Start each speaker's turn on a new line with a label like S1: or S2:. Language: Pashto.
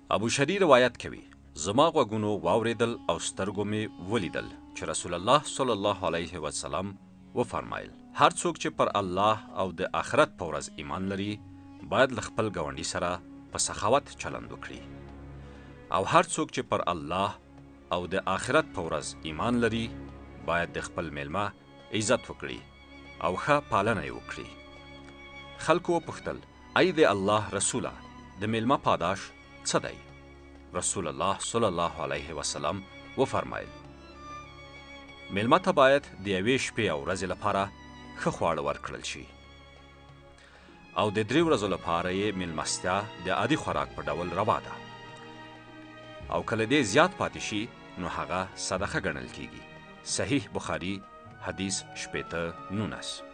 S1: ابو شری روایت کوي زما غوږونو واوریدل او سترګو مې ولیدل چې رسول الله صلی الله علیه وسلم وفرمایل هر څوک چې پر الله او د آخرت په ورځ ایمان لري باید له خپل ګاونډي سره په سخاوت چلند وکړي او هر څوک چې پر الله او د آخرت په ورځ ایمان لري باید د خپل میلمه عزت وکړي او ښه پالنه یې وکړي. خلکو وپوښتل ای د الله رسوله د میلمه پاداش څه دی؟ رسول الله صلی الله علیه وسلم وفرمایل میلمه ته باید د یوې شپې او ورځې لپاره ښه خواړه ورکړل شي او د 3 ورځو لپاره یې میلمستیا د عادي خوراک په ډول روا ده او کله دې زیات پاتې شي نو هغه صدقه ګڼل کیږي. صحیح بخاري حدیث 19.